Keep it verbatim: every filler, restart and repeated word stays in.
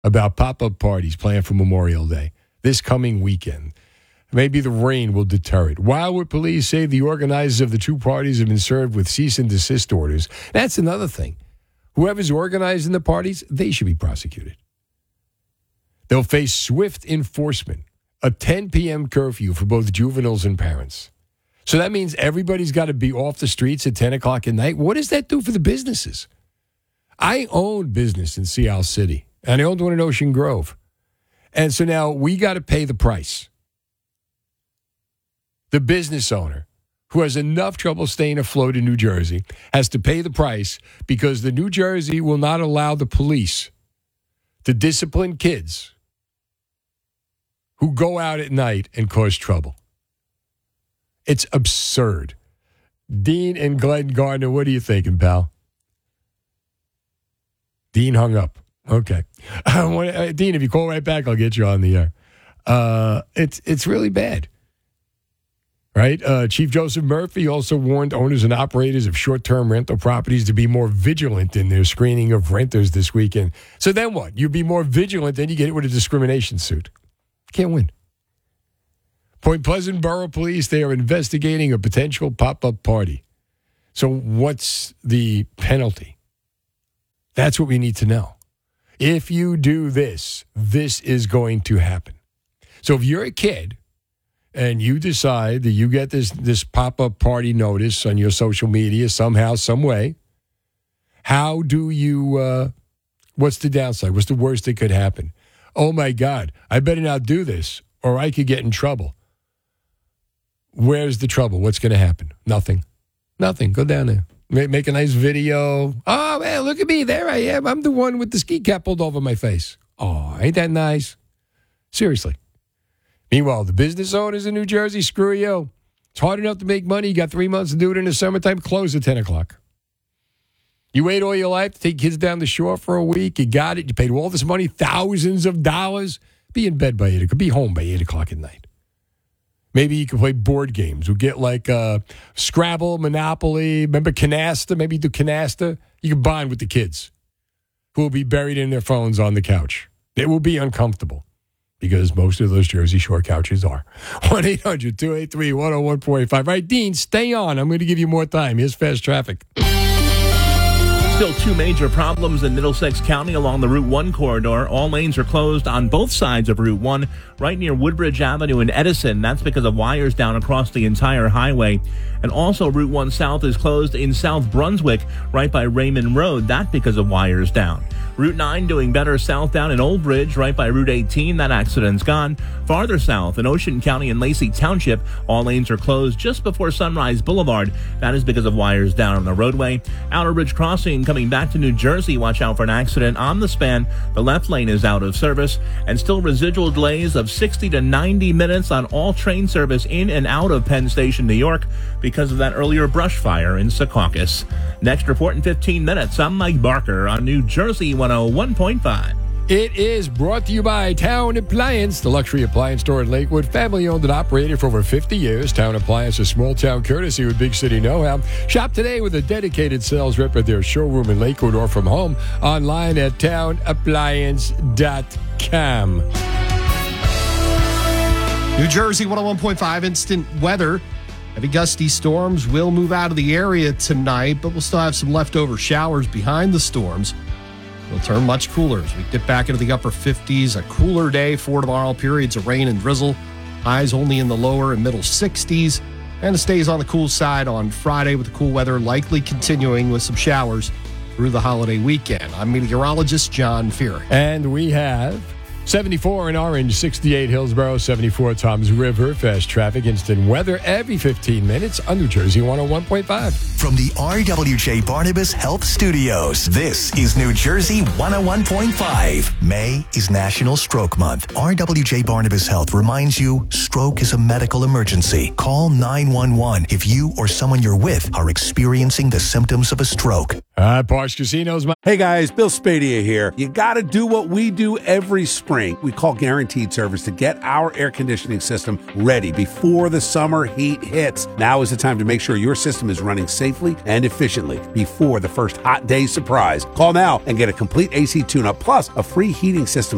about pop-up parties planned for Memorial Day this coming weekend. Maybe the rain will deter it. Wildwood police say the organizers of the two parties have been served with cease and desist orders. That's another thing. Whoever's organizing the parties, they should be prosecuted. They'll face swift enforcement, a ten p.m. curfew for both juveniles and parents. So that means everybody's got to be off the streets at ten o'clock at night. What does that do for the businesses? I own business in Sea Isle City, and I owned one in Ocean Grove. And so now we got to pay the price. The business owner, who has enough trouble staying afloat in New Jersey, has to pay the price because the New Jersey will not allow the police to discipline kids who go out at night and cause trouble. It's absurd. Dean and Glenn Gardner, what are you thinking, pal? Dean hung up. Okay. I want uh, Dean, if you call right back, I'll get you on the air. Uh, it's it's really bad. Right? Uh, Chief Joseph Murphy also warned owners and operators of short-term rental properties to be more vigilant in their screening of renters this weekend. So then what? You be more vigilant, then you get it with a discrimination suit. Can't win. Point Pleasant Borough Police, they are investigating a potential pop-up party. So what's the penalty? That's what we need to know. If you do this, this is going to happen. So if you're a kid and you decide that you get this, this pop-up party notice on your social media somehow, some way, how do you, uh, what's the downside? What's the worst that could happen? Oh, my God, I better not do this or I could get in trouble. Where's the trouble? What's going to happen? Nothing. Nothing. Go down there. Make, make a nice video. Oh, man, look at me. There I am. I'm the one with the ski cap pulled over my face. Oh, ain't that nice? Seriously. Meanwhile, the business owners in New Jersey, screw you. It's hard enough to make money. You got three months to do it in the summertime. Close at ten o'clock. You wait all your life to take kids down the shore for a week. You got it. You paid all this money, thousands of dollars. Be in bed by eight o'clock. Be home by eight o'clock at night. Maybe you can play board games. We'll get like uh, Scrabble, Monopoly. Remember Canasta? Maybe do Canasta. You can bond with the kids who will be buried in their phones on the couch. It will be uncomfortable because most of those Jersey Shore couches are. one eight hundred two eight three one oh one four eight five. Right, Dean, stay on. I'm going to give you more time. Here's fast traffic. Still two major problems in Middlesex County along the Route one corridor. All lanes are closed on both sides of Route one, right near Woodbridge Avenue in Edison. That's because of wires down across the entire highway. And also Route one South is closed in South Brunswick, right by Raymond Road. That because of wires down. Route nine doing better southbound in Old Bridge, right by Route eighteen. That accident's gone. Farther south in Ocean County and Lacey Township, all lanes are closed just before Sunrise Boulevard. That is because of wires down on the roadway. Outer Ridge Crossing coming back to New Jersey. Watch out for an accident on the span. The left lane is out of service. And still residual delays of sixty to ninety minutes on all train service in and out of Penn Station, New York, because of that earlier brush fire in Secaucus. Next report in fifteen minutes. I'm Mike Barker on New Jersey one oh one point five. It is brought to you by Town Appliance, the luxury appliance store in Lakewood, family-owned and operated for over fifty years. Town Appliance, a small-town courtesy with big city know-how. Shop today with a dedicated sales rep at their showroom in Lakewood or from home online at town appliance dot com. New Jersey one oh one point five instant weather. Heavy gusty storms will move out of the area tonight, but we'll still have some leftover showers behind the storms. It'll turn much cooler as we dip back into the upper fifties. A cooler day for tomorrow. Periods of rain and drizzle. Highs only in the lower and middle sixties. And it stays on the cool side on Friday with the cool weather likely continuing with some showers through the holiday weekend. I'm meteorologist John Fear. And we have seventy-four in Orange, sixty-eight Hillsborough, seventy-four Toms River. Fast traffic, instant weather every fifteen minutes on New Jersey one oh one point five. From the R W J Barnabas Health Studios, this is New Jersey one oh one point five. May is National Stroke Month. R W J Barnabas Health reminds you stroke is a medical emergency. Call nine one one if you or someone you're with are experiencing the symptoms of a stroke. Uh, Parks Casinos. My- hey guys, Bill Spadia here. You got to do what we do every spring. We call Guaranteed Service to get our air conditioning system ready before the summer heat hits. Now is the time to make sure your system is running safely and efficiently before the first hot day surprise. Call now and get a complete A C tune-up plus a free heating system